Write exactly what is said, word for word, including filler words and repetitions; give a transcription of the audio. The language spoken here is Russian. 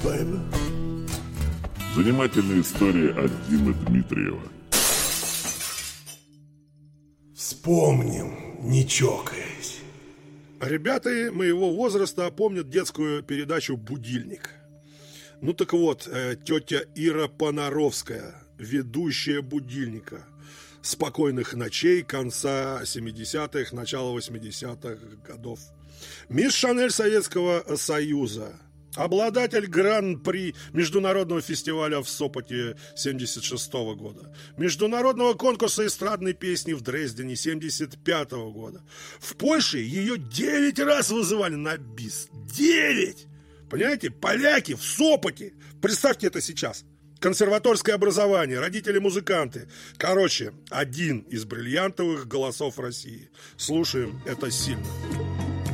Занимательная история от Димы Дмитриева. Вспомним, не чокаясь. Ребята моего возраста помнят детскую передачу «Будильник». Ну так вот, тетя Ира Понаровская, ведущая «Будильника». Спокойных ночей конца семидесятых, начала восьмидесятых годов. Мисс Шанель Советского Союза. Обладатель гран-при международного фестиваля в Сопоте семьдесят шестого года. Международного конкурса эстрадной песни в Дрездене семьдесят пятого года. В Польше ее девять раз вызывали на бис. Девять! Понимаете? Поляки в Сопоте. Представьте это сейчас. Консерваторское образование, родители музыканты. Короче, один из бриллиантовых голосов России. Слушаем, это сильно.